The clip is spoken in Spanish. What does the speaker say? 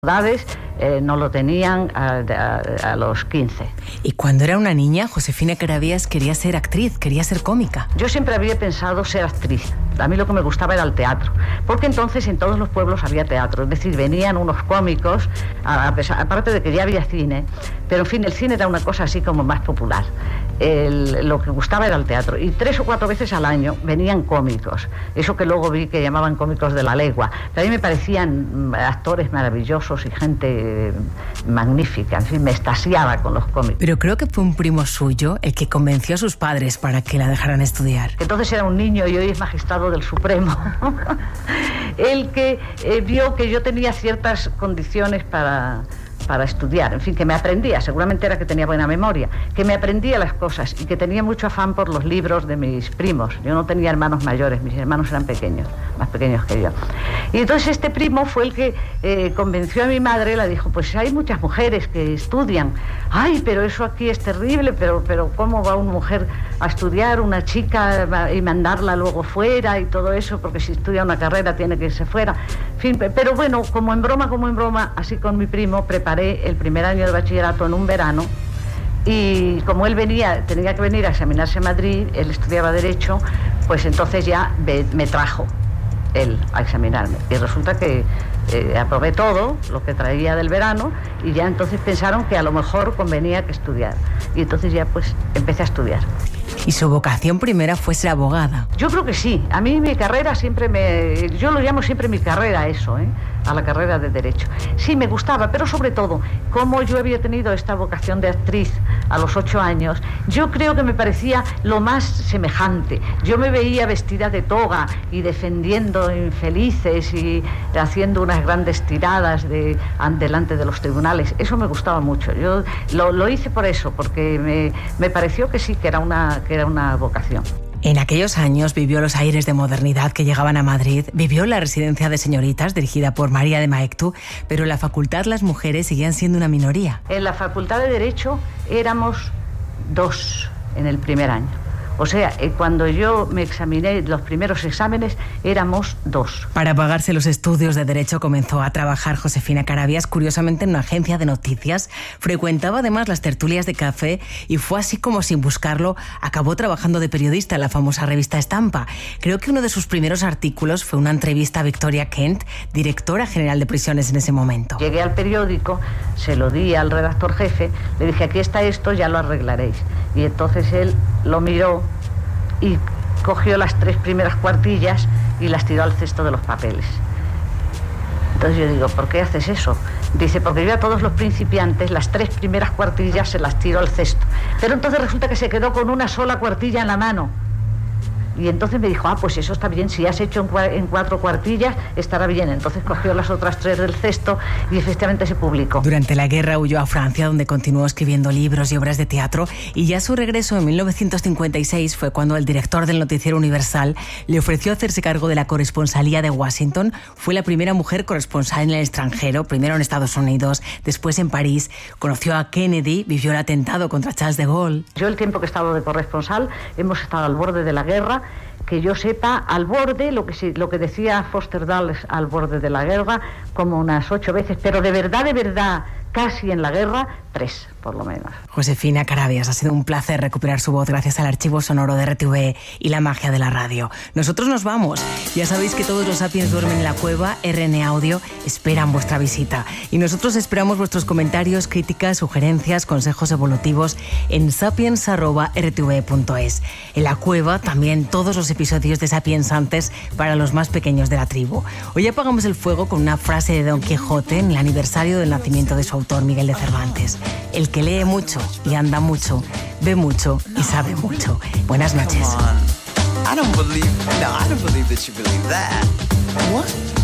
No lo tenían a los 15. Y cuando era una niña, Josefina Carabias quería ser actriz, quería ser cómica. Yo siempre había pensado ser actriz. A mí lo que me gustaba era el teatro, porque entonces en todos los pueblos había teatro, es decir, venían unos cómicos, aparte de que ya había cine, pero en fin, el cine era una cosa así como más popular. Lo que gustaba era el teatro, y 3 o 4 veces al año venían cómicos, eso que luego vi que llamaban cómicos de la legua. Pero a mí me parecían actores maravillosos y gente magnífica, en fin, me extasiaba con los cómicos. Pero creo que fue un primo suyo el que convenció a sus padres para que la dejaran estudiar. Entonces era un niño y hoy es magistrado del Supremo. El que vio que yo tenía ciertas condiciones para estudiar, en fin, que me aprendía, seguramente era que tenía buena memoria, que me aprendía las cosas y que tenía mucho afán por los libros de mis primos. Yo no tenía hermanos mayores, mis hermanos eran pequeños, más pequeños que yo. Y entonces este primo fue el que convenció a mi madre, la dijo, pues hay muchas mujeres que estudian. Ay, pero eso aquí es terrible, pero ¿cómo va una mujer a estudiar, una chica, y mandarla luego fuera y todo eso? Porque si estudia una carrera tiene que irse fuera. En fin, pero bueno, como en broma, así con mi primo, preparé el primer año de bachillerato en un verano, y como él tenía que venir a examinarse a Madrid, él estudiaba Derecho, pues entonces ya me trajo él a examinarme. Y resulta que aprobé todo lo que traía del verano, y ya entonces pensaron que a lo mejor convenía que estudiara. Y entonces ya pues empecé a estudiar. ¿Y su vocación primera fue ser abogada? Yo creo que sí. A mí mi carrera yo lo llamo siempre mi carrera eso, a la carrera de Derecho. Sí, me gustaba, pero sobre todo, como yo había tenido esta vocación de actriz a los 8 años, yo creo que me parecía lo más semejante. Yo me veía vestida de toga y defendiendo infelices y haciendo unas grandes tiradas delante de los tribunales. Eso me gustaba mucho. Yo lo hice por eso, porque me pareció que sí, que era una vocación. En aquellos años vivió los aires de modernidad que llegaban a Madrid, vivió la residencia de señoritas dirigida por María de Maeztu, pero en la facultad las mujeres seguían siendo una minoría. En la facultad de Derecho éramos 2 en el primer año. O sea, cuando yo me examiné los primeros exámenes, éramos 2. Para pagarse los estudios de Derecho comenzó a trabajar Josefina Carabias, curiosamente en una agencia de noticias. Frecuentaba además las tertulias de café y fue así como, sin buscarlo, acabó trabajando de periodista en la famosa revista Estampa. Creo que uno de sus primeros artículos fue una entrevista a Victoria Kent, directora general de prisiones en ese momento. Llegué al periódico, se lo di al redactor jefe, le dije, aquí está esto, ya lo arreglaréis. Y entonces él lo miró y cogió las 3 primeras cuartillas y las tiró al cesto de los papeles. Entonces yo digo, ¿por qué haces eso? Dice, porque yo a todos los principiantes las 3 primeras cuartillas se las tiro al cesto. Pero entonces resulta que se quedó con una sola cuartilla en la mano. Y entonces me dijo, pues eso está bien, si has hecho en 4 cuartillas, estará bien. Entonces cogió las otras 3 del cesto y efectivamente se publicó. Durante la guerra huyó a Francia, donde continuó escribiendo libros y obras de teatro, y ya a su regreso en 1956 fue cuando el director del noticiero Universal le ofreció hacerse cargo de la corresponsalía de Washington. Fue la primera mujer corresponsal en el extranjero, primero en Estados Unidos, después en París. Conoció a Kennedy, vivió el atentado contra Charles de Gaulle. Yo el tiempo que he estado de corresponsal, hemos estado al borde de la guerra, que yo sepa, al borde, lo que decía Foster Dulles, al borde de la guerra, como unas 8 veces, pero de verdad, casi en la guerra, 3, por lo menos. Josefina Carabias, ha sido un placer recuperar su voz gracias al archivo sonoro de RTV y la magia de la radio. Nosotros nos vamos. Ya sabéis que todos los Sapiens duermen en la cueva. RN Audio esperan vuestra visita. Y nosotros esperamos vuestros comentarios, críticas, sugerencias, consejos evolutivos en sapiens@rtve.es. En la cueva también todos los episodios de Sapiens antes para los más pequeños de la tribu. Hoy apagamos el fuego con una frase de Don Quijote en el aniversario del nacimiento de su autor, Miguel de Cervantes. El que lee mucho y anda mucho, ve mucho y sabe mucho. Buenas noches. I don't believe that you believe that. What?